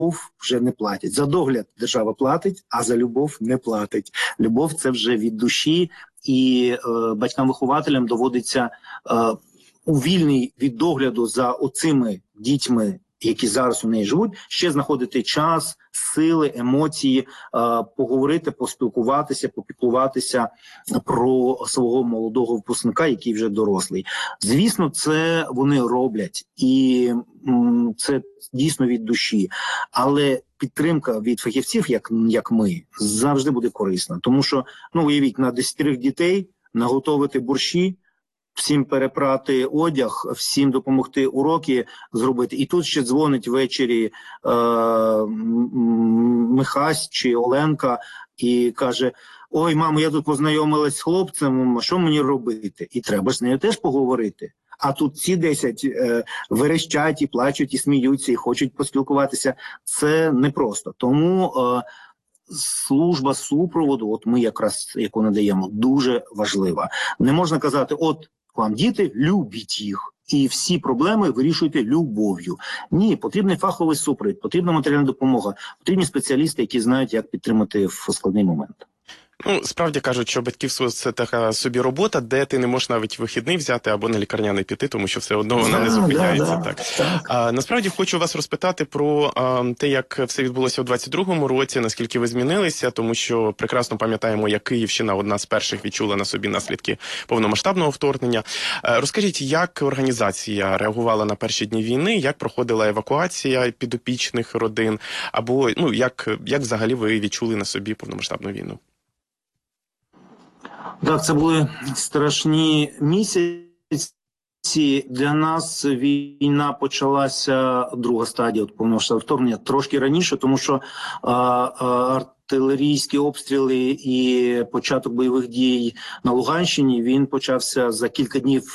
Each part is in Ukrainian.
вже не платять. За догляд держава платить, а за любов не платить. Любов – це вже від душі, і батькам-вихователям доводиться у вільний від догляду за оцими дітьми, які зараз у неї живуть, ще знаходити час, сили, емоції, поговорити, поспілкуватися, попіклуватися про свого молодого випускника, який вже дорослий. Звісно, це вони роблять, і це дійсно від душі. Але підтримка від фахівців, як ми, завжди буде корисна. Тому що, уявіть, на 10 дітей наготовити борщі, всім перепрати одяг, всім допомогти уроки зробити. І тут ще дзвонить ввечері Михась чи Оленка і каже: ой, мамо, я тут познайомилась з хлопцем, що мені робити? І треба ж з нею теж поговорити. А тут ці 10 верещать і плачуть, і сміються, і хочуть поспілкуватися. Це непросто. Тому служба супроводу, от ми якраз, яку надаємо, дуже важлива. Не можна казати, от вам діти, любіть їх, і всі проблеми вирішуйте любов'ю. Ні, потрібний фаховий супровід, потрібна матеріальна допомога, потрібні спеціалісти, які знають, як підтримати в складний момент. Справді кажуть, що батьківство – це така собі робота, де ти не можеш навіть вихідний взяти або на лікарняний піти, тому що все одно вона не зупиняється. Так. Насправді хочу вас розпитати про те, як все відбулося у 22-му році, наскільки ви змінилися, тому що прекрасно пам'ятаємо, як Київщина одна з перших відчула на собі наслідки повномасштабного вторгнення. Розкажіть, як організація реагувала на перші дні війни, як проходила евакуація підопічних родин, або як взагалі ви відчули на собі повномасштабну війну? Так, це були страшні місяці. Для нас війна почалася, друга стадія повномасштабного вторгнення, трошки раніше, тому що артилерійські обстріли і початок бойових дій на Луганщині, він почався за кілька днів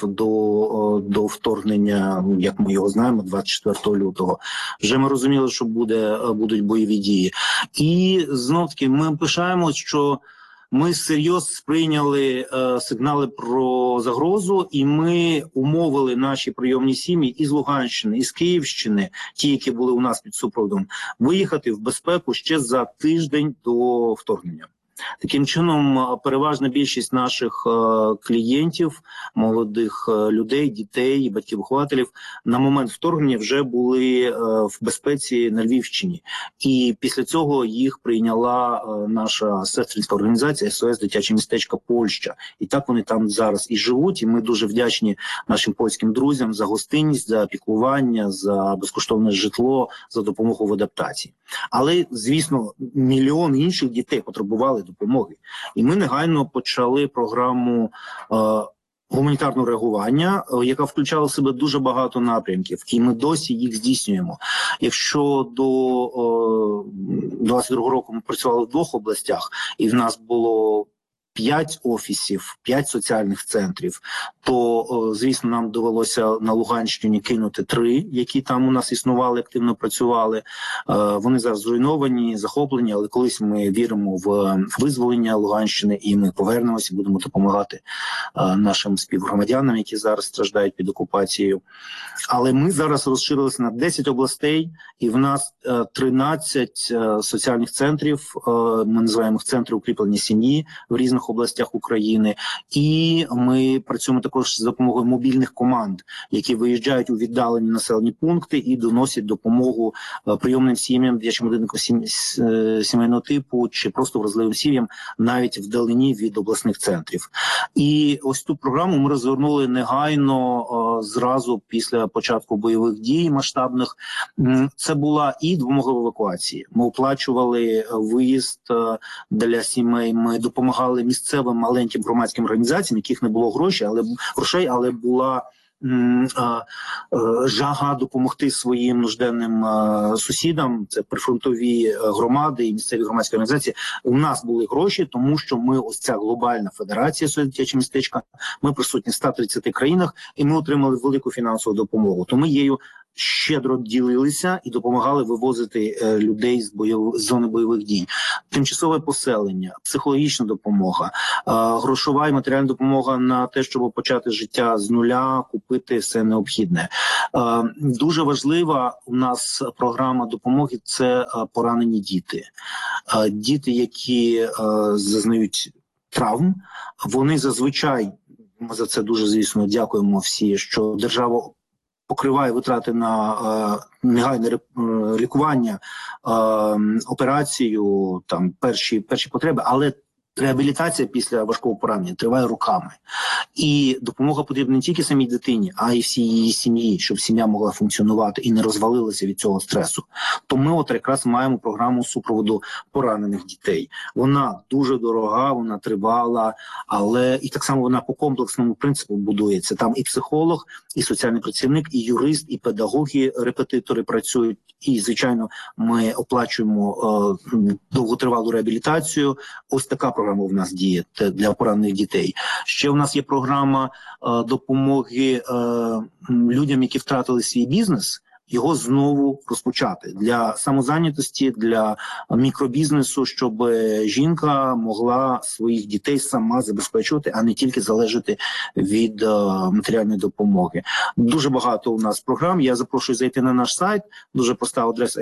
до вторгнення, як ми його знаємо, 24 лютого. Вже ми розуміли, що будуть бойові дії. І знов-таки ми пишаємось, що ми всерйоз сприйняли сигнали про загрозу, і ми умовили наші прийомні сім'ї із Луганщини, із Київщини, ті, які були у нас під супроводом, виїхати в безпеку ще за тиждень до вторгнення. Таким чином, переважна більшість наших клієнтів, молодих людей, дітей, батьків-вихователів на момент вторгнення вже були в безпеці на Львівщині. І після цього їх прийняла наша сестринська організація СОС «Дитяче містечко Польща». І так вони там зараз і живуть. І ми дуже вдячні нашим польським друзям за гостинність, за піклування, за безкоштовне житло, за допомогу в адаптації. Але, звісно, мільйон інших дітей потребували допомоги. І ми негайно почали програму гуманітарного реагування, яка включала в себе дуже багато напрямків, і ми досі їх здійснюємо. Якщо до 22-го року ми працювали в 2 областях, і в нас було 5 офісів, 5 соціальних центрів, то, звісно, нам довелося на Луганщині кинути 3, які там у нас існували, активно працювали. Вони зараз зруйновані, захоплені, але колись ми віримо в визволення Луганщини, і ми повернемося, будемо допомагати нашим співгромадянам, які зараз страждають під окупацією. Але ми зараз розширилися на 10 областей, і в нас 13 соціальних центрів, ми називаємо їх центри укріплення сім'ї в різних областях України. І ми працюємо також з допомогою мобільних команд, які виїжджають у віддалені населені пункти і доносять допомогу прийомним сім'ям, дитячим будинкам сімейного типу чи просто вразливим сім'ям навіть вдалині від обласних центрів. І ось ту програму ми розгорнули негайно зразу після початку бойових дій масштабних. Це була і допомога в евакуації. Ми оплачували виїзд для сімей, ми допомагали місцевим маленьким громадським організаціям, яких не було грошей, але була жага допомогти своїм нужденним сусідам. Це прифронтові громади і місцеві громадські організації. У нас були гроші, тому що ми, ось ця глобальна федерація «СОС Дитяче містечко», ми присутні в 130 країнах, і ми отримали велику фінансову допомогу. То ми її щедро ділилися і допомагали вивозити людей з зони бойових дій. Тимчасове поселення, психологічна допомога, грошова і матеріальна допомога на те, щоб почати життя з нуля, закупити все необхідне. Дуже важлива у нас програма допомоги – це поранені діти. Діти, які зазнають травм, вони зазвичай, ми за це дуже, звісно, дякуємо всі, що держава покриває витрати на негайне лікування, операцію, там перші потреби, але реабілітація після важкого поранення триває роками. І допомога потрібна не тільки самій дитині, а й всій її сім'ї, щоб сім'я могла функціонувати і не розвалилася від цього стресу. То ми от якраз маємо програму супроводу поранених дітей. Вона дуже дорога, вона тривала, але і так само вона по комплексному принципу будується. Там і психолог, і соціальний працівник, і юрист, і педагоги, репетитори працюють. І, звичайно, ми оплачуємо довготривалу реабілітацію. Ось така програма в нас діє для поранених дітей. Ще у нас є програма допомоги людям, які втратили свій бізнес, його знову розпочати. Для самозайнятості, для мікробізнесу, щоб жінка могла своїх дітей сама забезпечувати, а не тільки залежати від матеріальної допомоги. Дуже багато у нас програм. Я запрошую зайти на наш сайт. Дуже проста адреса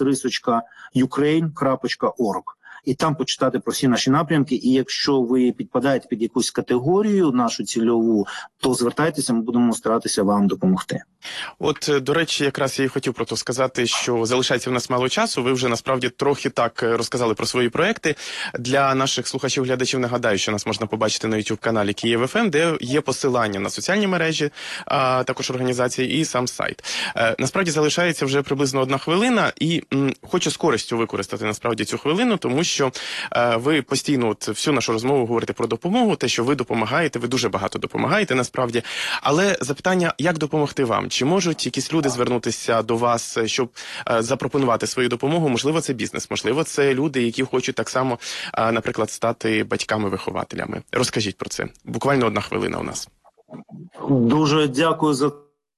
sos.ukraine.org. І там почитати про всі наші напрямки. І якщо ви підпадаєте під якусь категорію нашу цільову, то звертайтеся, ми будемо старатися вам допомогти. От, до речі, якраз я і хотів про то сказати, що залишається в нас мало часу. Ви вже насправді трохи так розказали про свої проекти. Для наших слухачів-глядачів нагадаю, що нас можна побачити на YouTube-каналі Київ ФМ, де є посилання на соціальні мережі, а також організації і сам сайт. Насправді залишається вже приблизно 1 хвилина, і хочу з користю використати насправді цю хвилину, тому що ви постійно всю нашу розмову говорите про допомогу, те, що ви допомагаєте, ви дуже багато допомагаєте насправді. Але запитання, як допомогти вам? Чи можуть якісь люди звернутися до вас, щоб запропонувати свою допомогу? Можливо, це бізнес, можливо, це люди, які хочуть так само, наприклад, стати батьками-вихователями. Розкажіть про це. Буквально 1 хвилина у нас. Дуже дякую за...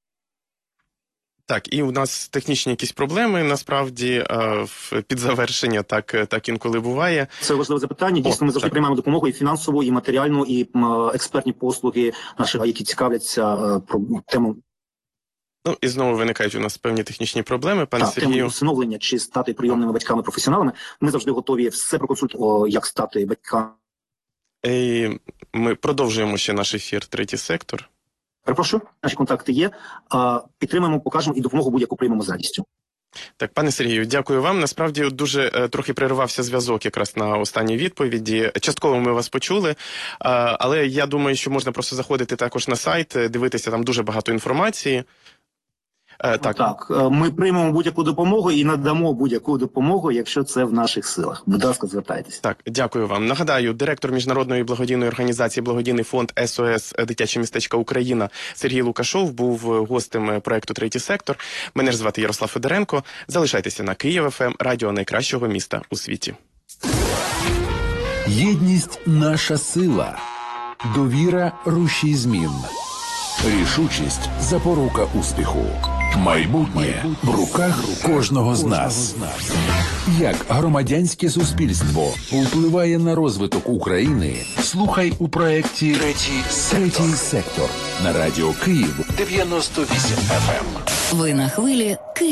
Так, і у нас технічні якісь проблеми, насправді, під завершення так інколи буває. Це важливе запитання. Дійсно, ми завжди приймаємо допомогу і фінансову, і матеріальну, і експертні послуги наших, які цікавляться про тему. Ну, і знову виникають у нас певні технічні проблеми. Пане Сергію. Тему усиновлення чи стати прийомними батьками-професіоналами. Ми завжди готові все проконсультувати, як стати батьками. І ми продовжуємо ще наш ефір «Третій сектор». Перепрошую, наші контакти є. Підтримаємо, покажемо і допомогу будь-яку приймемо з радістю. Так, пане Сергію, дякую вам. Насправді дуже трохи перервався зв'язок якраз на останній відповіді. Частково ми вас почули, але я думаю, що можна просто заходити також на сайт, дивитися, там дуже багато інформації. Так, ми приймемо будь-яку допомогу і надамо будь-яку допомогу, якщо це в наших силах. Будь ласка, звертайтеся. Так, дякую вам. Нагадаю, директор міжнародної благодійної організації «Благодійний фонд СОС Дитяче містечко Україна» Сергій Лукашов був гостем проекту «Третій сектор». Мене ж звати Ярослав Федоренко. Залишайтеся на Київ ФМ, радіо найкращого міста у світі. Єдність – наша сила. Довіра – рушій змін. Рішучість – запорука успіху. Майбутнє в руках кожного з нас. Як громадянське суспільство впливає на розвиток України? Слухай у проєкті «Третій сектор» на радіо Київ 98 FM. Ви на хвилі Київ.